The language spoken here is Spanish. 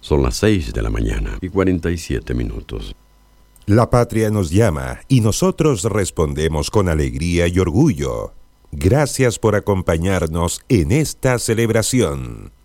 Son las 6:47 AM. La patria nos llama y nosotros respondemos con alegría y orgullo. Gracias por acompañarnos en esta celebración.